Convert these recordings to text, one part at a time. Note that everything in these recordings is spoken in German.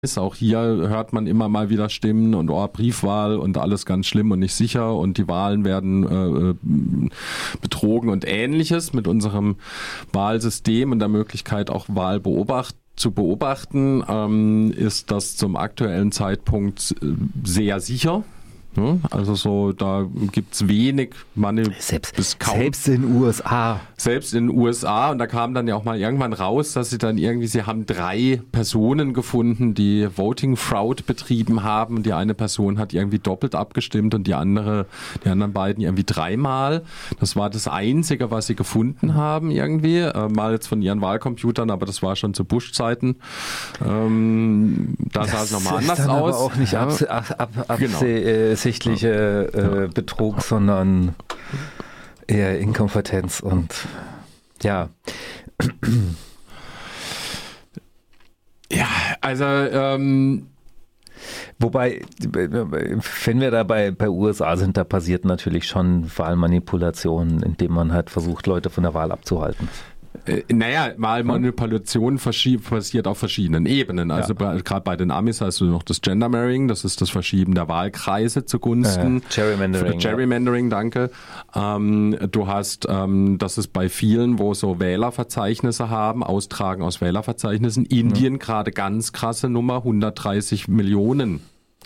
Auch hier hört man immer mal wieder Stimmen und Briefwahl und alles ganz schlimm und nicht sicher und die Wahlen werden betrogen und Ähnliches mit unserem Wahlsystem und der Möglichkeit auch zu beobachten, ist das zum aktuellen Zeitpunkt sehr sicher. Also so, da gibt's wenig bis kaum. Selbst in den USA. Selbst in den USA. Und da kam dann ja auch mal irgendwann raus, dass sie haben 3 Personen gefunden, die Voting Fraud betrieben haben. Die eine Person hat irgendwie doppelt abgestimmt und die anderen beiden irgendwie 3-mal. Das war das Einzige, was sie gefunden haben irgendwie. Mal jetzt von ihren Wahlcomputern, aber das war schon zu Bush-Zeiten. Da sah es nochmal anders aus. Aber auch nicht absichtliche Betrug, sondern eher Inkompetenz und ja. Ja, also wobei, wenn wir da bei USA sind, da passiert natürlich schon Wahlmanipulation, indem man halt versucht, Leute von der Wahl abzuhalten. Wahlmanipulation passiert auf verschiedenen Ebenen. Also gerade bei den Amis hast du noch das Gendermarrying, das ist das Verschieben der Wahlkreise zugunsten. Gerrymandering, danke. Du hast, das ist bei vielen, wo so Wählerverzeichnisse haben, Austragen aus Wählerverzeichnissen. Indien gerade ganz krasse Nummer, 130 Millionen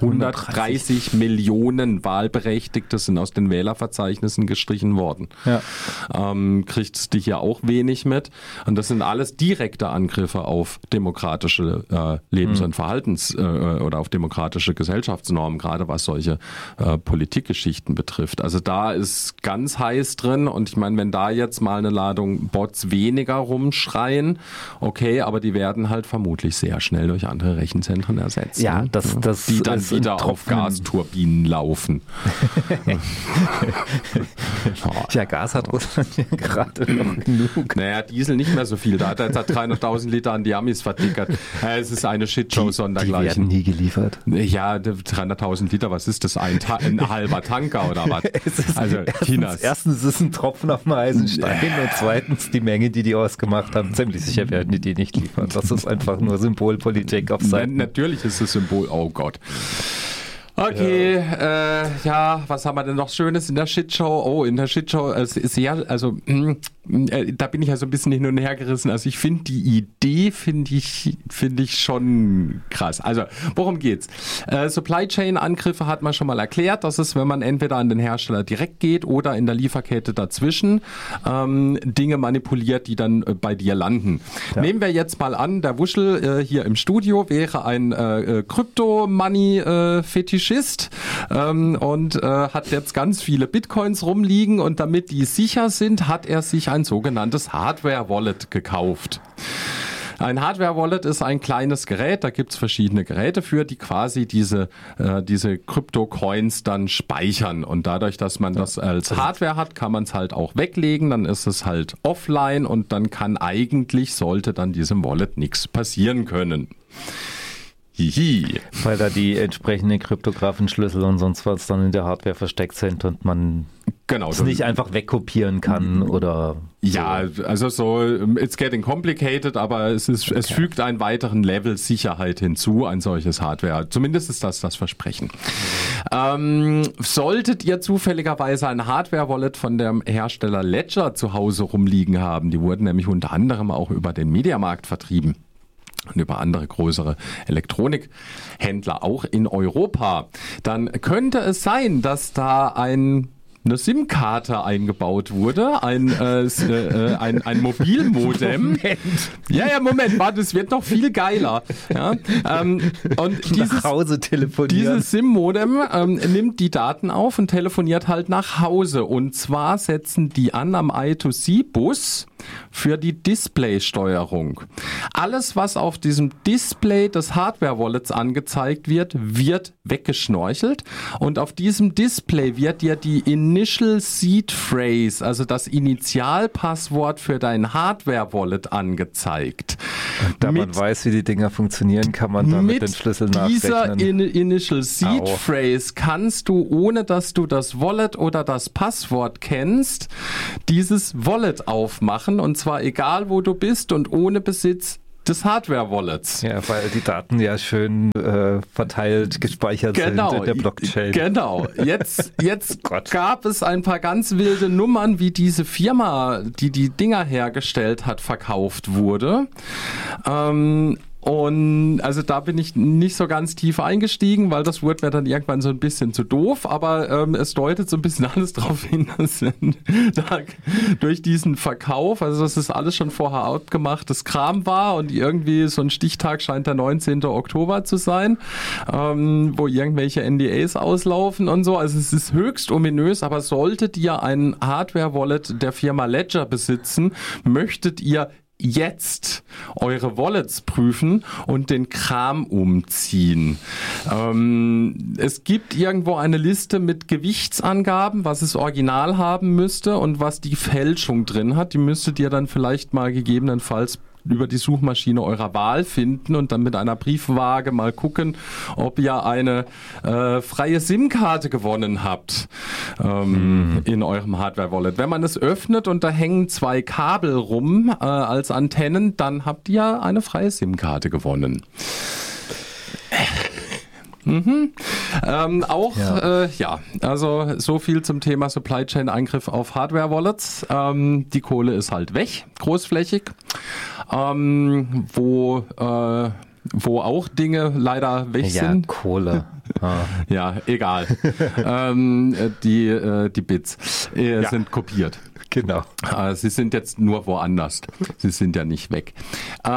Wahlberechtigte sind aus den Wählerverzeichnissen gestrichen worden. Ja. Kriegst du hier auch wenig mit. Und das sind alles direkte Angriffe auf demokratische Lebens- und Verhaltens- oder auf demokratische Gesellschaftsnormen, gerade was solche Politikgeschichten betrifft. Also da ist ganz heiß drin. Und ich meine, wenn da jetzt mal eine Ladung Bots weniger rumschreien, okay, aber die werden halt vermutlich sehr schnell durch andere Rechenzentren ersetzt. Ja, ne? die dann wieder auf Gasturbinen laufen. Ja, Gas hat Russland ja gerade noch genug. Naja, Diesel nicht mehr so viel. Da hat er 300.000 Liter an die Amis vertickert. Es ist eine Shitshow sondergleichen. Die werden nie geliefert. Ja, 300.000 Liter, was ist das? Ein halber Tanker oder was? Erstens ist es ein Tropfen auf dem heißen Stein und zweitens die Menge, die ausgemacht haben. Ziemlich sicher werden die nicht liefern. Das ist einfach nur Symbolpolitik auf Seiten. Natürlich ist es Symbol. Oh Gott. Okay, was haben wir denn noch Schönes in der Shitshow? Oh, in der Shitshow da bin ich ja so ein bisschen hin und her gerissen. Also ich finde die Idee, finde ich schon krass. Also, worum geht's? Supply Chain Angriffe hat man schon mal erklärt. Das ist, wenn man entweder an den Hersteller direkt geht oder in der Lieferkette dazwischen Dinge manipuliert, die dann bei dir landen. Ja. Nehmen wir jetzt mal an, der Wuschel hier im Studio wäre ein Crypto-Money-Fetischist und hat jetzt ganz viele Bitcoins rumliegen und damit die sicher sind, hat er sich ein sogenanntes Hardware-Wallet gekauft. Ein Hardware-Wallet ist ein kleines Gerät, da gibt's verschiedene Geräte für, die quasi diese Krypto-Coins dann speichern. Und dadurch, dass man das als Hardware hat, kann man es halt auch weglegen, dann ist es halt offline und dann sollte dann diesem Wallet nichts passieren können. Hihi. Weil da die entsprechenden kryptografischen Schlüssel und sonst was dann in der Hardware versteckt sind und man es nicht einfach wegkopieren kann oder ja, also so it's getting complicated, aber es fügt einen weiteren Level Sicherheit hinzu, ein solches Hardware. Zumindest ist das Versprechen. Solltet ihr zufälligerweise ein Hardware-Wallet von dem Hersteller Ledger zu Hause rumliegen haben, die wurden nämlich unter anderem auch über den Mediamarkt vertrieben und über andere größere Elektronikhändler auch in Europa, dann könnte es sein, dass da eine SIM-Karte eingebaut wurde, ein Mobilmodem. Moment, warte, es wird noch viel geiler. Ja, und nach Hause telefonieren. Dieses SIM-Modem nimmt die Daten auf und telefoniert halt nach Hause. Und zwar setzen die an am I2C-Bus für die Display-Steuerung. Alles, was auf diesem Display des Hardware-Wallets angezeigt wird weggeschnorchelt. Und auf diesem Display wird dir die Initial Seed Phrase, also das Initialpasswort für dein Hardware-Wallet angezeigt. Und da man weiß, wie die Dinger funktionieren, kann man damit den Schlüssel nachrechnen. Mit dieser Initial Seed Phrase kannst du, ohne dass du das Wallet oder das Passwort kennst, dieses Wallet aufmachen und zwar egal, wo du bist und ohne Besitz des Hardware-Wallets. Ja, weil die Daten ja schön verteilt, gespeichert sind in der Blockchain. Genau. Jetzt gab es ein paar ganz wilde Nummern, wie diese Firma, die die Dinger hergestellt hat, verkauft wurde. Und also da bin ich nicht so ganz tief eingestiegen, weil das wurde mir dann irgendwann so ein bisschen zu doof, aber es deutet so ein bisschen alles darauf hin, dass da durch diesen Verkauf, also dass es alles schon vorher outgemachtes Kram war und irgendwie so ein Stichtag scheint der 19. Oktober zu sein, wo irgendwelche NDAs auslaufen und so. Also es ist höchst ominös, aber solltet ihr ein Hardware-Wallet der Firma Ledger besitzen, möchtet ihr jetzt eure Wallets prüfen und den Kram umziehen. Es gibt irgendwo eine Liste mit Gewichtsangaben, was es original haben müsste und was die Fälschung drin hat. Die müsstet ihr dann vielleicht mal gegebenenfalls über die Suchmaschine eurer Wahl finden und dann mit einer Briefwaage mal gucken, ob ihr eine freie SIM-Karte gewonnen habt in eurem Hardware-Wallet. Wenn man es öffnet und da hängen 2 Kabel rum als Antennen, dann habt ihr eine freie SIM-Karte gewonnen. Also so viel zum Thema Supply Chain Eingriff auf Hardware Wallets. Die Kohle ist halt weg, großflächig, wo auch Dinge leider weg sind. Kohle. Ja, egal. Die Bits sind kopiert. Genau. Sie sind jetzt nur woanders. Sie sind ja nicht weg. Wir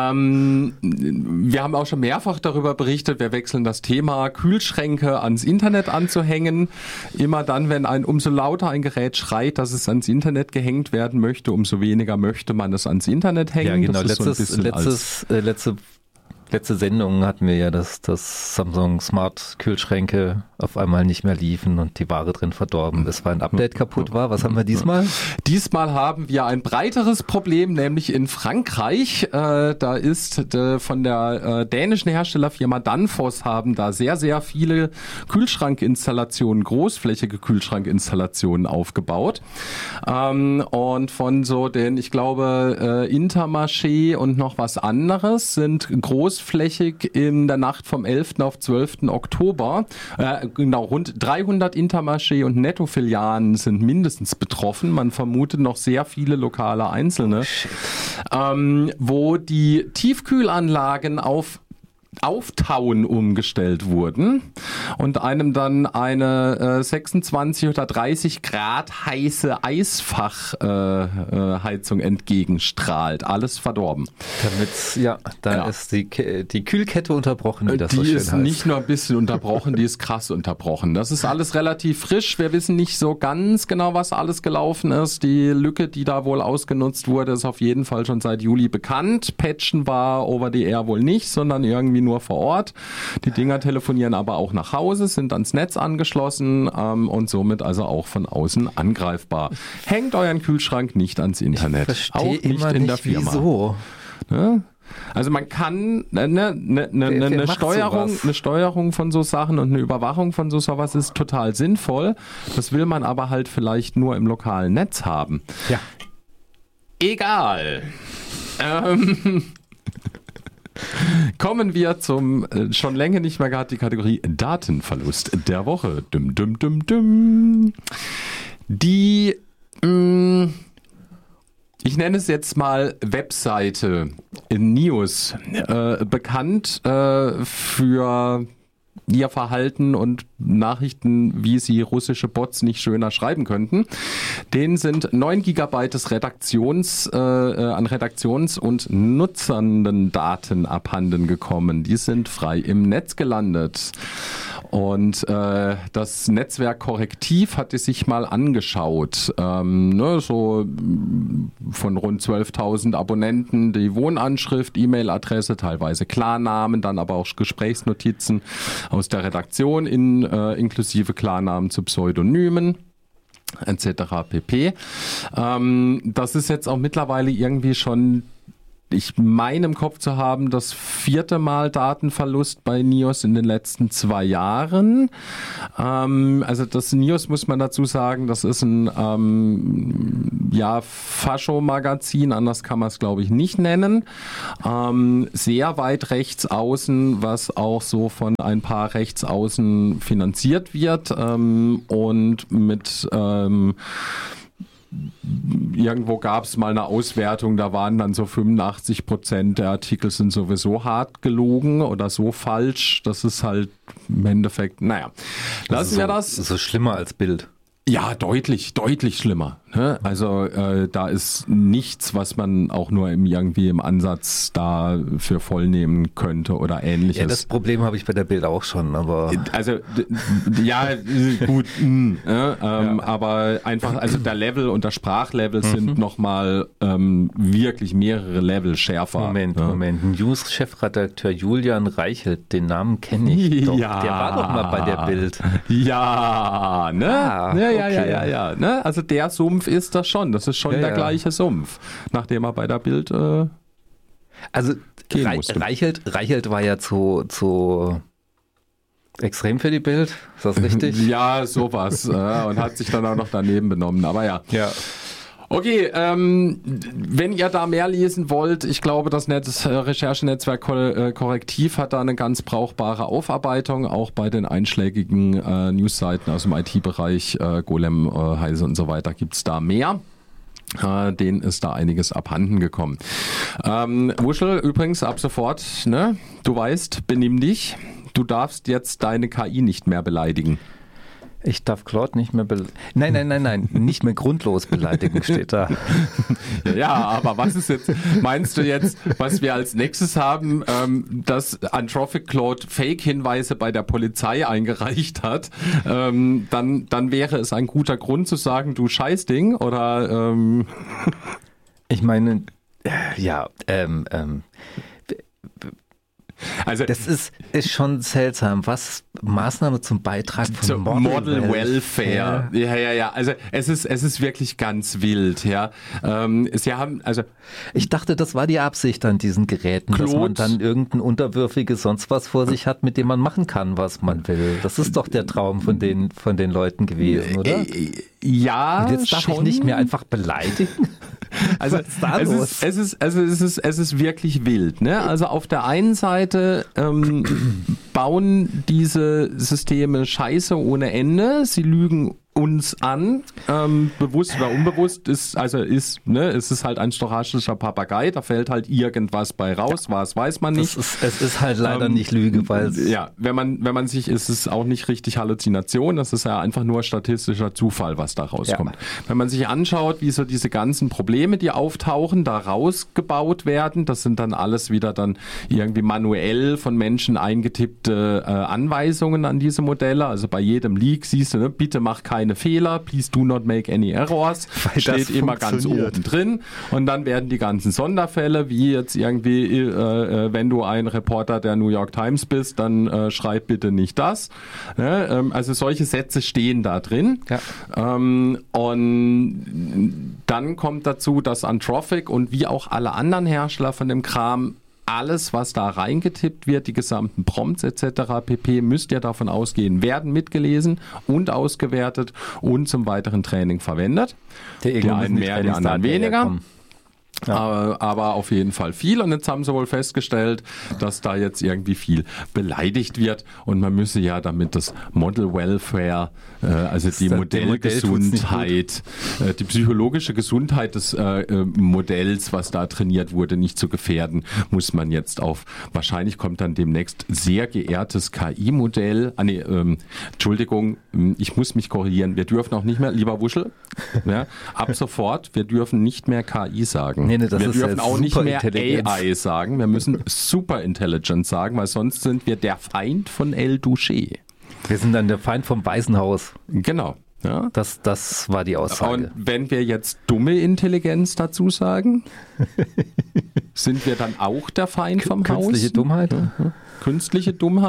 haben auch schon mehrfach darüber berichtet, wir wechseln das Thema, Kühlschränke ans Internet anzuhängen. Immer dann, wenn umso lauter ein Gerät schreit, dass es ans Internet gehängt werden möchte, umso weniger möchte man es ans Internet hängen. Ja, genau. Das Letzte Sendung hatten wir ja, dass Samsung Smart Kühlschränke auf einmal nicht mehr liefen und die Ware drin verdorben ist, weil ein Update kaputt war. Was haben wir diesmal? Diesmal haben wir ein breiteres Problem, nämlich in Frankreich. Da ist von der dänischen Herstellerfirma Danfoss haben da sehr, sehr viele Kühlschrankinstallationen, großflächige Kühlschrankinstallationen aufgebaut. Und von so den, ich glaube, Intermarché und noch was anderes sind großflächig in der Nacht vom 11. auf 12. Oktober. Rund 300 Intermarché und Netto-Filialen sind mindestens betroffen. Man vermutet noch sehr viele lokale Einzelne, wo die Tiefkühlanlagen auf Auftauen umgestellt wurden und einem dann eine 26 oder 30 Grad heiße Eisfachheizung entgegenstrahlt. Alles verdorben. Ist die Kühlkette unterbrochen, wie das so schön heißt. Die ist nicht nur ein bisschen unterbrochen, die ist krass unterbrochen. Das ist alles relativ frisch. Wir wissen nicht so ganz genau, was alles gelaufen ist. Die Lücke, die da wohl ausgenutzt wurde, ist auf jeden Fall schon seit Juli bekannt. Patchen war over the air wohl nicht, sondern irgendwie nur vor Ort. Die Dinger telefonieren aber auch nach Hause, sind ans Netz angeschlossen und somit also auch von außen angreifbar. Hängt euren Kühlschrank nicht ans Internet. Auch nicht in der Firma. Wieso? Ne? Also man kann eine Steuerung von so Sachen und eine Überwachung von so sowas ist total sinnvoll. Das will man aber halt vielleicht nur im lokalen Netz haben. Ja. Egal. Kommen wir zum schon länger nicht mehr gehabt, die Kategorie Datenverlust der Woche. Die, ich nenne es jetzt mal Webseite News, bekannt für ihr Verhalten und Nachrichten, wie sie russische Bots nicht schöner schreiben könnten. Denen sind 9 Gigabyte des an Redaktions- und nutzenden Daten abhanden gekommen. Die sind frei im Netz gelandet. Und das Netzwerk Korrektiv hat es sich mal angeschaut. So von rund 12.000 Abonnenten die Wohnanschrift, E-Mail-Adresse, teilweise Klarnamen, dann aber auch Gesprächsnotizen aus der Redaktion inklusive Klarnamen zu Pseudonymen etc. pp. Das ist jetzt auch mittlerweile irgendwie schon ich meine im Kopf zu haben, das 4. Mal Datenverlust bei NIOS in den letzten 2 Jahren. Also das NIOS, muss man dazu sagen, das ist ein Fascho-Magazin, anders kann man es glaube ich nicht nennen. Sehr weit rechts außen, was auch so von ein paar Rechtsaußen finanziert wird und mit irgendwo gab es mal eine Auswertung, da waren dann so 85% der Artikel sind sowieso hart gelogen oder so falsch. Das ist halt im Endeffekt, naja. Lassen wir das. So schlimmer als Bild. Ja, deutlich schlimmer. Ne? Also da ist nichts, was man auch nur irgendwie im Ansatz da für voll nehmen könnte oder ähnliches. Ja, das Problem habe ich bei der Bild auch schon, aber... Also, ja, gut, aber einfach, also der Level und der Sprachlevel sind nochmal wirklich mehrere Level schärfer. Moment. News-Chefredakteur Julian Reichelt, den Namen kenne ich doch. Ja. Der war doch mal bei der Bild. Ja, ne? Okay. Ja. Ne? Also der Sumpf ist das schon. Das ist schon der gleiche Sumpf, nachdem er bei der Bild also Reichelt war ja zu extrem für die Bild. Ist das richtig? Ja, sowas. Und hat sich dann auch noch daneben benommen. Aber ja. Okay, wenn ihr da mehr lesen wollt, ich glaube, das Recherchenetzwerk Korrektiv hat da eine ganz brauchbare Aufarbeitung, auch bei den einschlägigen Newsseiten aus dem IT-Bereich, Golem, Heise und so weiter, gibt's da mehr. Denen ist da einiges abhanden gekommen. Wuschel, übrigens ab sofort, ne? Du weißt, benimm dich. Du darfst jetzt deine KI nicht mehr beleidigen. Ich darf Claude nicht mehr Nein, nicht mehr grundlos beleidigen, steht da. Ja, aber was ist jetzt, meinst du jetzt, was wir als nächstes haben, dass Anthropic Claude Fake-Hinweise bei der Polizei eingereicht hat, dann wäre es ein guter Grund zu sagen, du Scheißding, oder? Ich meine, also das ist schon seltsam. Was Maßnahme zum Beitrag von Model Welfare. Ja. Also es ist wirklich ganz wild. Ja, sie haben Ich dachte, das war die Absicht an diesen Geräten, dass man dann irgendein unterwürfiges sonst was vor sich hat, mit dem man machen kann, was man will. Das ist doch der Traum von den Leuten gewesen, oder? Ja. Und jetzt darf ich nicht mehr einfach beleidigen. Also es ist wirklich wild, ne? Also auf der einen Seite bauen diese Systeme Scheiße ohne Ende, sie lügen uns an, bewusst oder unbewusst, es ist halt ein stochastischer Papagei, da fällt halt irgendwas bei raus, was weiß man nicht. Es ist halt leider nicht Lüge, weil wenn man sich, ist es auch nicht richtig Halluzination, das ist ja einfach nur statistischer Zufall, was da rauskommt. Ja. Wenn man sich anschaut, wie so diese ganzen Probleme, die auftauchen, da rausgebaut werden, das sind dann alles wieder dann irgendwie manuell von Menschen eingetippte Anweisungen an diese Modelle, also bei jedem Leak siehst du, ne, bitte mach keine Fehler, please do not make any errors, steht immer ganz oben drin, und dann werden die ganzen Sonderfälle, wie jetzt irgendwie, wenn du ein Reporter der New York Times bist, dann schreib bitte nicht das. Also solche Sätze stehen da drin. Ja. Und dann kommt dazu, dass Anthropic und wie auch alle anderen Hersteller von dem Kram, alles, was da reingetippt wird, die gesamten Prompts etc. pp. Müsst ihr davon ausgehen, werden mitgelesen und ausgewertet und zum weiteren Training verwendet. Die einen mehr, die anderen weniger. Ja. Aber auf jeden Fall viel, und jetzt haben sie wohl festgestellt, dass da jetzt irgendwie viel beleidigt wird, und man müsse ja damit das Model Welfare, also die Modellgesundheit, die psychologische Gesundheit des Modells, was da trainiert wurde, nicht zu gefährden, muss man jetzt auf, wahrscheinlich kommt dann demnächst sehr geehrtes KI-Modell, Entschuldigung, ich muss mich korrigieren, wir dürfen auch nicht mehr, lieber Wuschel, ja, ab sofort, wir dürfen nicht mehr KI sagen. Nee, wir dürfen auch nicht mehr AI sagen, wir müssen Superintelligence sagen, weil sonst sind wir der Feind von El Duché. Wir sind dann der Feind vom Weißen Haus. Genau. Ja. Das war die Aussage. Und wenn wir jetzt dumme Intelligenz dazu sagen, sind wir dann auch der Feind vom Haus? Künstliche Dummheit? Künstliche Dummheit?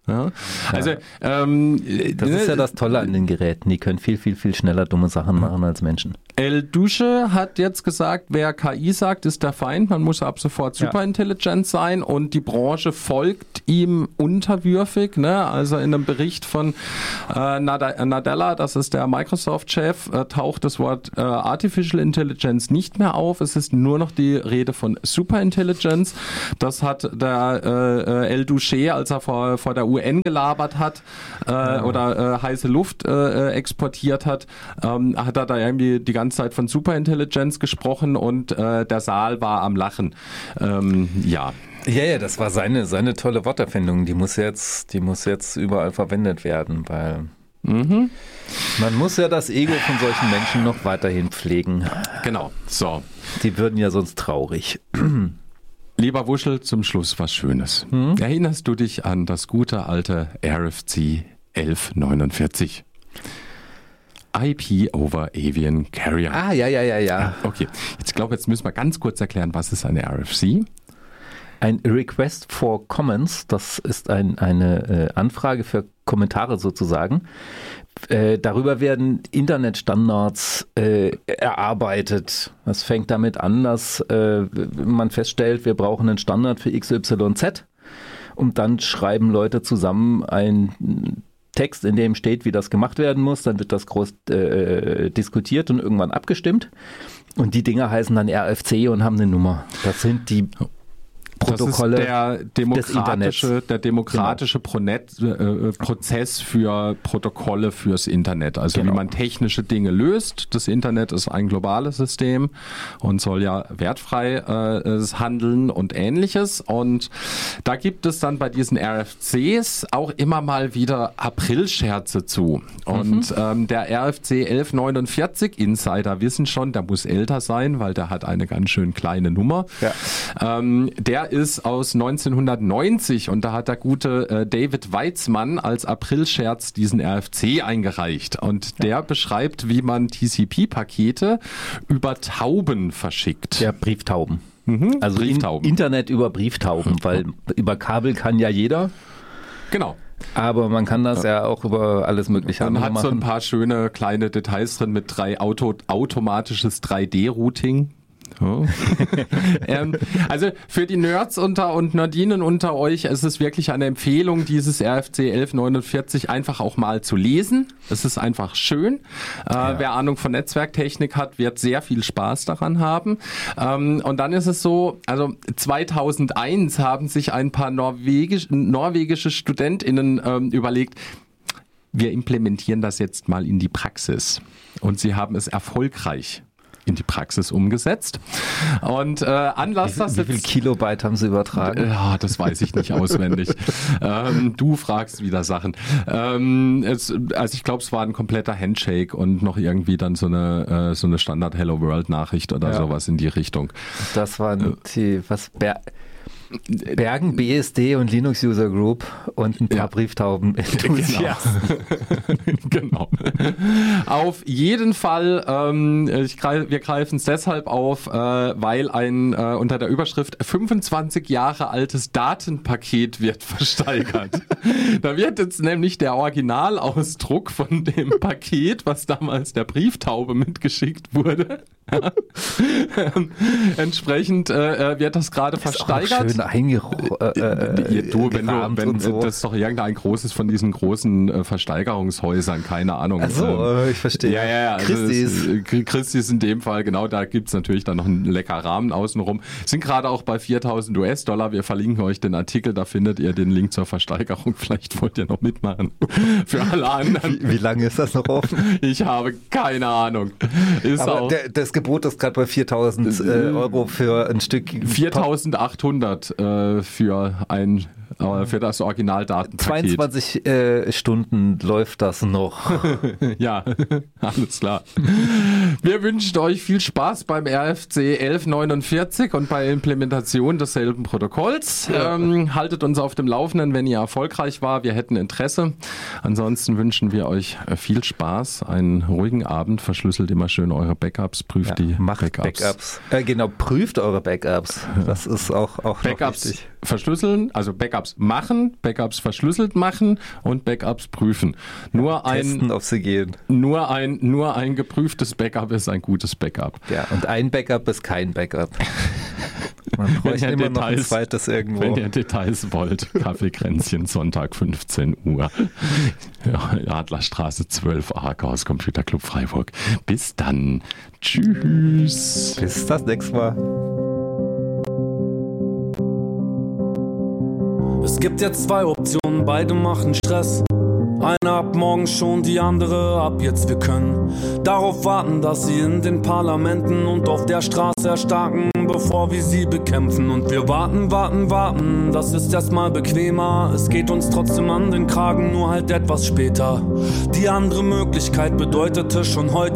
Ja. Also, das ist ja das Tolle an den Geräten. Die können viel, viel, viel schneller dumme Sachen machen als Menschen. El Duce hat jetzt gesagt, wer KI sagt, ist der Feind. Man muss ab sofort superintelligent sein und die Branche folgt ihm unterwürfig. Ne? Also in einem Bericht von Nadella, das ist der Microsoft-Chef, taucht das Wort Artificial Intelligence nicht mehr auf. Es ist nur noch die Rede von Superintelligence. Das hat der El Duce, als er vor der UN gelabert hat oder heiße Luft exportiert hat, hat er da irgendwie die ganze Zeit von Superintelligenz gesprochen und der Saal war am Lachen. Ja. Ja, das war seine tolle Worterfindung. Die muss jetzt überall verwendet werden, weil man muss ja das Ego von solchen Menschen noch weiterhin pflegen. Genau, so. Die würden ja sonst traurig. Lieber Wuschel, zum Schluss was Schönes. Erinnerst du dich an das gute alte RFC 1149? IP over Avian Carrier. Ah, ja. Okay, jetzt müssen wir ganz kurz erklären, was ist eine RFC? Ein Request for Comments, das ist eine Anfrage für Kommentare sozusagen. Darüber werden Internetstandards erarbeitet. Das fängt damit an, dass man feststellt, wir brauchen einen Standard für XYZ und dann schreiben Leute zusammen einen Text, in dem steht, wie das gemacht werden muss. Dann wird das groß diskutiert und irgendwann abgestimmt. Und die Dinger heißen dann RFC und haben eine Nummer. Das sind die Protokolle des Internets. Der demokratische Prozess für Protokolle fürs Internet. Also wie man technische Dinge löst. Das Internet ist ein globales System und soll ja wertfrei handeln und Ähnliches. Und da gibt es dann bei diesen RFCs auch immer mal wieder Aprilscherze zu. Und der RFC 1149, Insider wissen schon, der muss älter sein, weil der hat eine ganz schön kleine Nummer. Ja. Der ist aus 1990 und da hat der gute David Weitzman als Aprilscherz diesen RFC eingereicht. Und der beschreibt, wie man TCP-Pakete über Tauben verschickt. Ja, Brieftauben. Also Brieftauben. Internet über Brieftauben, weil über Kabel kann ja jeder. Genau. Aber man kann das ja auch über alles Mögliche machen. Man hat so ein paar schöne kleine Details drin mit automatisches 3D-Routing. Oh. Also für die Nerds und Nerdinen unter euch ist es wirklich eine Empfehlung, dieses RFC 1149 einfach auch mal zu lesen. Es ist einfach schön. Wer Ahnung von Netzwerktechnik hat, wird sehr viel Spaß daran haben. Und dann ist es so, also 2001 haben sich ein paar norwegische StudentInnen überlegt, wir implementieren das jetzt mal in die Praxis. Und sie haben es erfolgreich in die Praxis umgesetzt. Und Anlass, wie viel Kilobyte haben Sie übertragen? Ja, das weiß ich nicht auswendig. Du fragst wieder Sachen. Also ich glaube, es war ein kompletter Handshake und noch irgendwie dann so eine Standard Hello World Nachricht oder sowas in die Richtung. Das waren die, Bergen, BSD und Linux User Group und ein paar Brieftauben. Genau. Auf jeden Fall, wir greifen es deshalb auf, weil ein unter der Überschrift 25 Jahre altes Datenpaket wird versteigert. Da wird jetzt nämlich der Originalausdruck von dem Paket, was damals der Brieftaube mitgeschickt wurde, entsprechend wird das gerade versteigert. Schön wenn so. Das ist doch irgendein großes von diesen großen Versteigerungshäusern, keine Ahnung. Ach so, ich verstehe. Ja. Christie's. Christie's in dem Fall, genau, da gibt's natürlich dann noch einen lecker Rahmen außenrum. Sind gerade auch bei $4.000. Wir verlinken euch den Artikel, da findet ihr den Link zur Versteigerung. Vielleicht wollt ihr noch mitmachen. Für alle anderen. Wie lange ist das noch offen? Ich habe keine Ahnung. Aber das Gebot ist gerade bei 4.000 Euro für ein Stück. 4.800 für das Originaldatenpaket. 22 Stunden läuft das noch. Ja, alles klar. Wir wünschen euch viel Spaß beim RFC 1149 und bei Implementation desselben Protokolls. Haltet uns auf dem Laufenden, wenn ihr erfolgreich war. Wir hätten Interesse. Ansonsten wünschen wir euch viel Spaß, einen ruhigen Abend. Verschlüsselt immer schön eure Backups, prüft die Backups. Genau, prüft eure Backups. Das ist auch Backups wichtig. Verschlüsseln, also Backups machen, Backups verschlüsselt machen und Backups prüfen. Testen, ob sie gehen. Nur ein geprüftes Backup ist ein gutes Backup. Ja, und ein Backup ist kein Backup. Man bräuchte immer noch ein zweites irgendwo. Wenn ihr Details wollt, Kaffeekränzchen, Sonntag 15 Uhr. Ja, Adlerstraße 12a, Chaos Computer Club Freiburg. Bis dann. Tschüss. Bis das nächste Mal. Es gibt jetzt 2 Optionen, beide machen Stress. Eine ab morgen schon, die andere ab jetzt. Wir können darauf warten, dass sie in den Parlamenten und auf der Straße erstarken, bevor wir sie bekämpfen. Und wir warten, das ist erstmal bequemer. Es geht uns trotzdem an den Kragen, nur halt etwas später. Die andere Möglichkeit bedeutete schon heute